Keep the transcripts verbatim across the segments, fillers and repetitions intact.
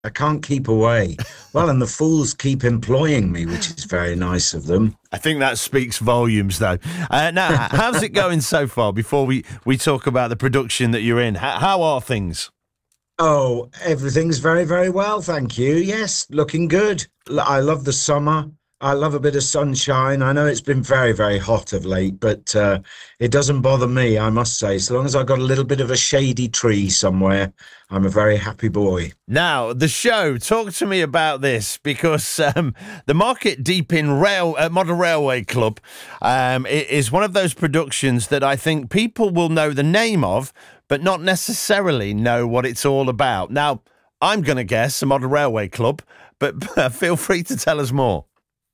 I can't keep away. Well, and the fools keep employing me, which is very nice of them. I think that speaks volumes, though. Uh, now, how's it going so far before we, we talk about the production that you're in? How, how are things? Oh, everything's very, very well, thank you. Yes, looking good. L- I love the summer. I love a bit of sunshine. I know it's been very, very hot of late, but uh, it doesn't bother me, I must say. So long as I've got a little bit of a shady tree somewhere, I'm a very happy boy. Now, the show, talk to me about this, because um, the Market Deeping Rail, uh, Model Railway Club um, is one of those productions that I think people will know the name of, but not necessarily know what it's all about. Now, I'm going to guess a Model Railway Club, but uh, feel free to tell us more.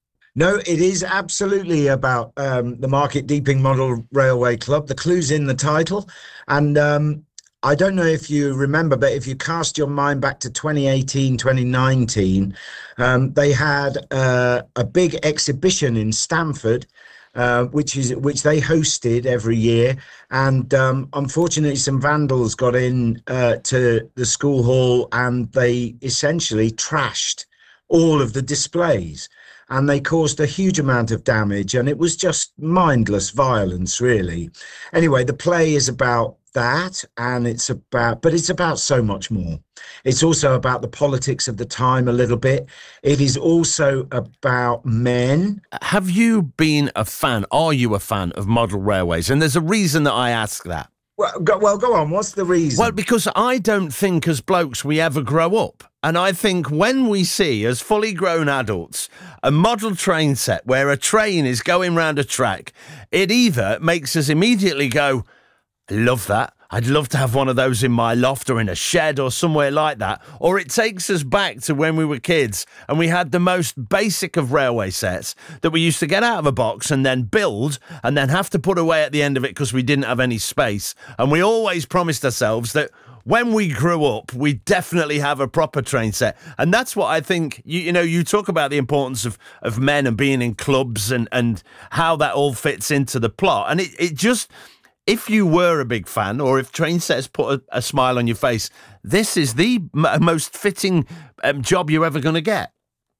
No, it is absolutely about um, the Market Deeping Model Railway Club. The clue's in the title. And um, I don't know if you remember, but if you cast your mind back to twenty eighteen, twenty nineteen, um, they had uh, a big exhibition in Stamford, uh, which is which they hosted every year. And um, unfortunately, some vandals got in uh, to the school hall and they essentially trashed all of the displays. And they caused a huge amount of damage, and it was just mindless violence, really. Anyway, the play is about that, and it's about, but it's about so much more. It's also about the politics of the time a little bit. It is also about men. Have you been a fan? Are you a fan of model railways? And there's a reason that I ask that. Well, go, well, go on. What's the reason? Well, because I don't think as blokes we ever grow up. And I think when we see, as fully grown adults, a model train set where a train is going round a track, it either makes us immediately go, I love that. I'd love to have one of those in my loft or in a shed or somewhere like that. Or it takes us back to when we were kids and we had the most basic of railway sets that we used to get out of a box and then build and then have to put away at the end of it because we didn't have any space. And we always promised ourselves that when we grew up, we definitely have a proper train set. And that's what I think, you, you know, you talk about the importance of, of men and being in clubs and, and how that all fits into the plot. And it, it just... If you were a big fan, or if train sets put a, a smile on your face, this is the m- most fitting um, job you're ever going to get.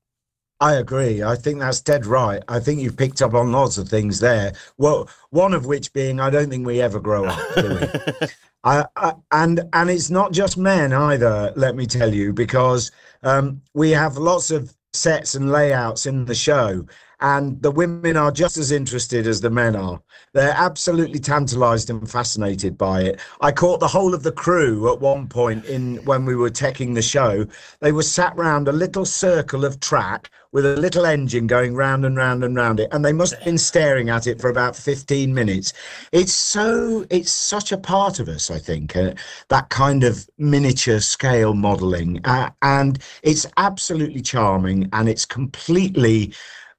I agree. I think that's dead right. I think you've picked up on lots of things there. Well, one of which being, I don't think we ever grow up, do we? I, I, and and it's not just men either, let me tell you, because um, we have lots of sets and layouts in the show. And the women are just as interested as the men are. They're absolutely tantalized and fascinated by it. I caught the whole of the crew at one point in when we were teching the show. They were sat round a little circle of track with a little engine going round and round and round it. And they must have been staring at it for about fifteen minutes. It's so, it's such a part of us, I think, uh, that kind of miniature scale modeling. Uh, and it's absolutely charming and it's completely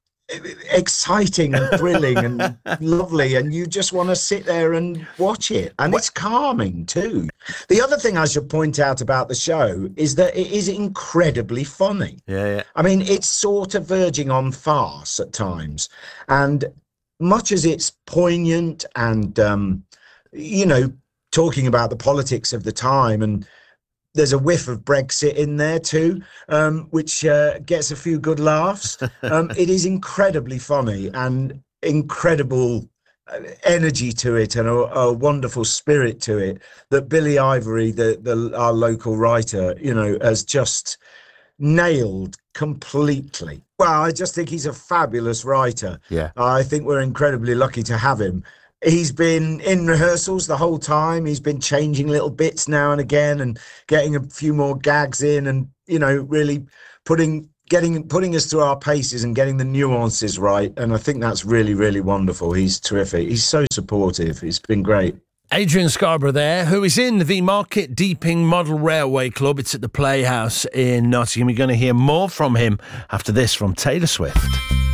exciting and thrilling and lovely, and you just want to sit there and watch it, and it's calming too. The other thing I should point out about the show is that it is incredibly funny. Yeah, yeah. I mean, it's sort of verging on farce at times, and much as it's poignant and um you know, talking about the politics of the time, and there's a whiff of Brexit in there too, um, which uh, gets a few good laughs. Um, it is incredibly funny and incredible energy to it, and a, a wonderful spirit to it that Billy Ivory, the, the our local writer, you know, has just nailed completely. Well, I just think he's a fabulous writer. Yeah, I think we're incredibly lucky to have him. He's been in rehearsals the whole time. He's been changing little bits now and again and getting a few more gags in, and, you know, really putting getting putting us through our paces and getting the nuances right. And I think that's really, really wonderful. He's terrific. He's so supportive. It's been great. Adrian Scarborough there, who is in the Market Deeping Model Railway Club. It's at the Playhouse in Nottingham. You're going to hear more from him after this from Taylor Swift.